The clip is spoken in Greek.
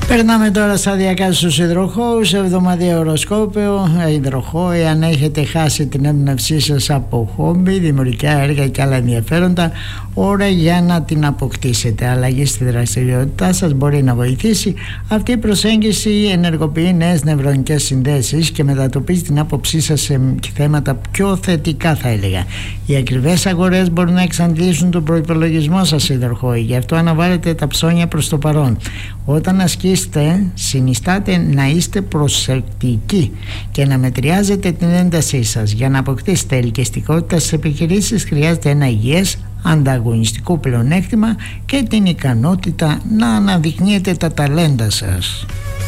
Περνάμε τώρα σταδιακά στους υδροχόους. Εβδομαδιαίο οροσκόπιο. Υδροχόοι, εάν έχετε χάσει την έμπνευσή σας από χόμπι, δημιουργικά έργα και άλλα ενδιαφέροντα, ώρα για να την αποκτήσετε. Αλλαγή στη δραστηριότητά σας μπορεί να βοηθήσει. Αυτή η προσέγγιση ενεργοποιεί νέες νευρονικές συνδέσεις και μετατοπίζει την άποψή σας σε θέματα πιο θετικά, θα έλεγα. Οι ακριβές αγορές μπορούν να εξαντλήσουν τον προϋπολογισμό σας, υδροχόοι. Γι' αυτό αναβάλλετε τα ψώνια προς το παρόν. Όταν ασκήσετε, συνιστάτε να είστε προσεκτικοί και να μετριάζετε την έντασή σας. Για να αποκτήσετε ελκυστικότητα στις επιχειρήσεις χρειάζεται ένα υγιές ανταγωνιστικό πλεονέκτημα και την ικανότητα να αναδεικνύετε τα ταλέντα σας.